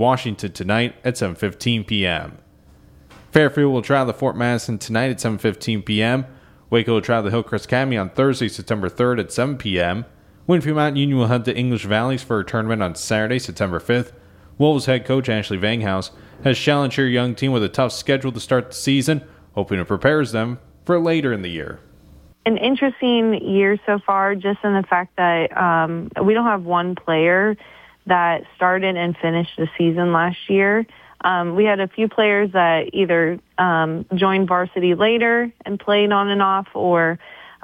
Washington tonight at 7:15 p.m. Fairfield will travel to Fort Madison tonight at 7:15 p.m. Waco will travel to Hillcrest Academy on Thursday, September 3rd at 7 p.m. Winfield Mountain Union will head to English Valleys for a tournament on Saturday, September 5th. Wolves head coach Ashley Vanghouse has challenged her young team with a tough schedule to start the season, hoping it prepares them for later in the year. An interesting year so far, just in the fact that we don't have one player that started and finished the season last year. We had a few players that either joined varsity later and played on and off, or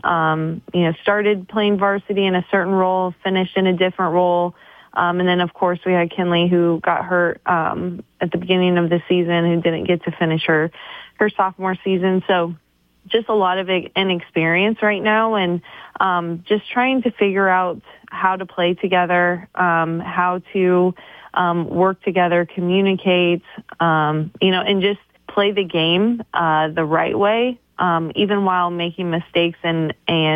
started playing varsity in a certain role, finished in a different role. And then, of course, we had Kinley, who got hurt at the beginning of the season, who didn't get to finish her sophomore season. So just a lot of inexperience right now, and just trying to figure out how to play together, how to work together, communicate, and just play the game the right way, even while making mistakes and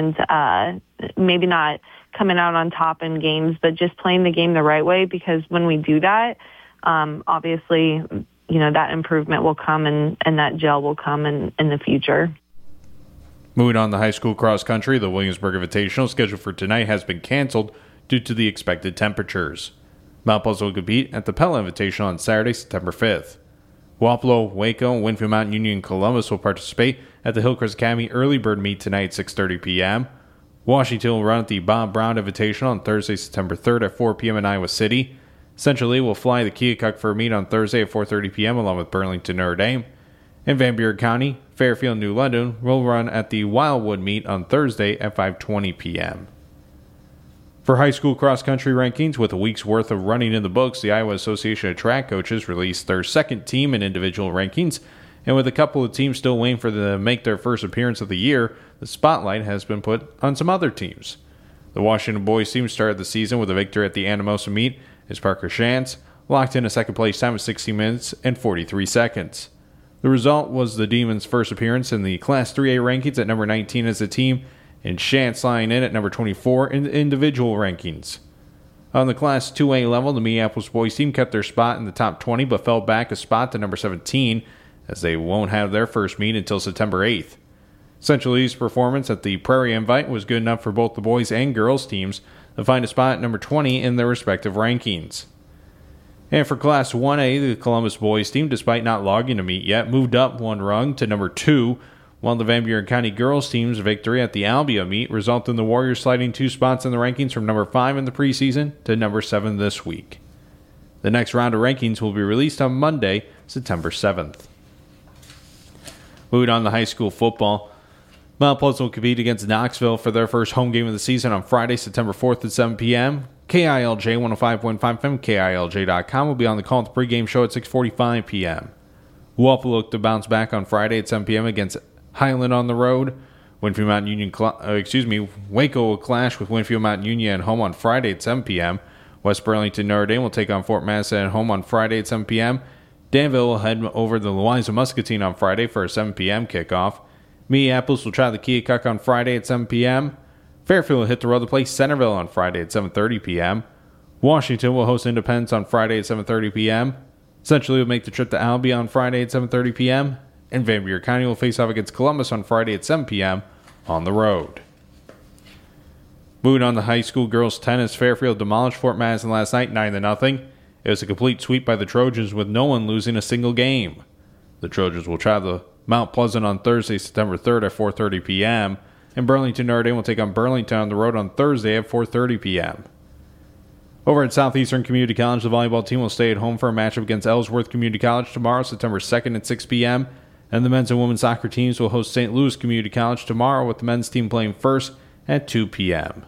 maybe not coming out on top in games, but just playing the game the right way, because when we do that, obviously, that improvement will come and that gel will come in the future. Moving on to high school cross country, the Williamsburg Invitational scheduled for tonight has been canceled due to the expected temperatures. Mount Pleasant will compete at the Pella Invitational on Saturday, September 5th. Wapello, Waco, Winfield Mountain Union, and Columbus will participate at the Hillcrest Academy Early Bird Meet tonight at 6:30 p.m. Washington will run at the Bob Brown Invitational on Thursday, September 3rd at 4 p.m. in Iowa City. Central Lee will fly the Keokuk for a meet on Thursday at 4:30 p.m. along with Burlington Notre Dame. In Van Buren County, Fairfield and New London will run at the Wildwood meet on Thursday at 5:20 p.m. For high school cross-country rankings, with a week's worth of running in the books, the Iowa Association of Track Coaches released their second team in individual rankings, and with a couple of teams still waiting for them to make their first appearance of the year, the spotlight has been put on some other teams. The Washington boys team started the season with a victory at the Anamosa meet as Parker Shantz locked in a second-place time of 60 minutes and 43 seconds. The result was the Demons' first appearance in the Class 3A rankings at number 19 as a team, and Shantz lying in at number 24 in the individual rankings. On the Class 2A level, the Minneapolis boys team kept their spot in the top 20 but fell back a spot to number 17 as they won't have their first meet until September 8th. Central East performance at the Prairie Invite was good enough for both the boys and girls teams to find a spot at number 20 in their respective rankings. And for Class 1A, the Columbus boys team, despite not logging a meet yet, moved up one rung to number 2, while the Van Buren County girls team's victory at the Albia meet resulted in the Warriors sliding 2 spots in the rankings from number 5 in the preseason to number 7 this week. The next round of rankings will be released on Monday, September 7th. Moving on to high school football, Mount Pleasant will compete against Knoxville for their first home game of the season on Friday, September 4th at 7 p.m. KILJ 105.5 FM, KILJ.com will be on the call at the pregame show at 6:45 p.m. Wapello will look to bounce back on Friday at 7 p.m. against Highland on the road. Winfield Mountain Union, Waco will clash with Winfield Mountain Union at home on Friday at 7 p.m. West Burlington Notre Dame will take on Fort Madison at home on Friday at 7 p.m. Danville will head over to the Louisa Muscatine on Friday for a 7 p.m. kickoff. Minneapolis will try the Keokuk on Friday at 7 p.m. Fairfield will hit the road to play Centerville on Friday at 7:30 p.m. Washington will host Independence on Friday at 7:30 p.m. Central will make the trip to Albia on Friday at 7:30 p.m. And Van Buren County will face off against Columbus on Friday at 7 p.m. on the road. Moving on to high school girls tennis, Fairfield demolished Fort Madison last night 9-0. It was a complete sweep by the Trojans with no one losing a single game. The Trojans will travel to Mount Pleasant on Thursday, September 3rd at 4:30 p.m. And Burlington Notre Dame will take on Burlington on the road on Thursday at 4:30 p.m. Over at Southeastern Community College, the volleyball team will stay at home for a matchup against Ellsworth Community College tomorrow, September 2nd at 6 p.m. And the men's and women's soccer teams will host St. Louis Community College tomorrow, with the men's team playing first at 2 p.m.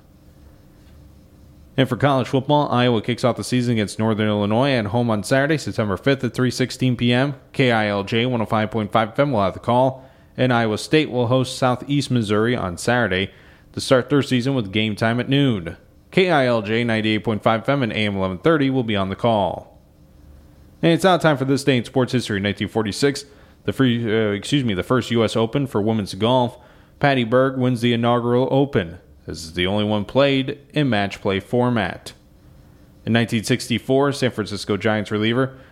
And for college football, Iowa kicks off the season against Northern Illinois at home on Saturday, September 5th at 3:16 p.m. KILJ 105.5 FM will have the call, and Iowa State will host Southeast Missouri on Saturday to start their season with game time at noon. KILJ 98.5 FM and AM 1130 will be on the call. And it's now time for This Day in Sports History. 1946, the first U.S. Open for women's golf. Patty Berg wins the inaugural Open. This is the only one played in match play format. In 1964, San Francisco Giants reliever